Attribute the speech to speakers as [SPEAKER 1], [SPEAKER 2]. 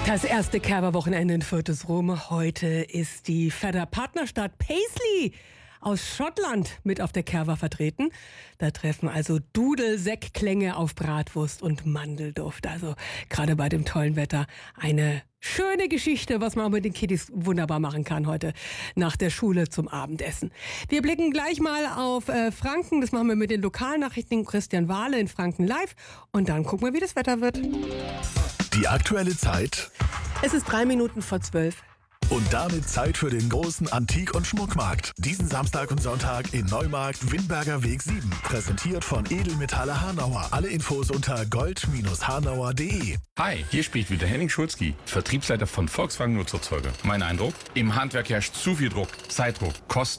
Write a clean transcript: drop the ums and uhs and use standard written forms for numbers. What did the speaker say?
[SPEAKER 1] Das erste Kerber-Wochenende in Fürth ist rum. Heute ist die Fedder Partnerstadt Paisley aus Schottland mit auf der Kerber vertreten. Da treffen also Dudelsäckklänge auf Bratwurst und Mandelduft. Also gerade bei dem tollen Wetter eine schöne Geschichte, was man auch mit den Kiddies wunderbar machen kann heute nach der Schule zum Abendessen. Wir blicken gleich mal auf Franken. Das machen wir mit den Lokalnachrichten. Christian Wahle in Franken live. Und dann gucken wir, wie das Wetter wird.
[SPEAKER 2] Die aktuelle Zeit.
[SPEAKER 1] Es ist 11:03.
[SPEAKER 2] Und damit Zeit für den großen Antik- und Schmuckmarkt. Diesen Samstag und Sonntag in Neumarkt, Windberger Weg 7. Präsentiert von Edelmetalle Hanauer. Alle Infos unter gold-hanauer.de.
[SPEAKER 3] Hi, hier spricht wieder Henning Schulzki, Vertriebsleiter von Volkswagen Nutzerzeuger. Mein Eindruck? Im Handwerk herrscht zu viel Druck, Zeitdruck, Kosten.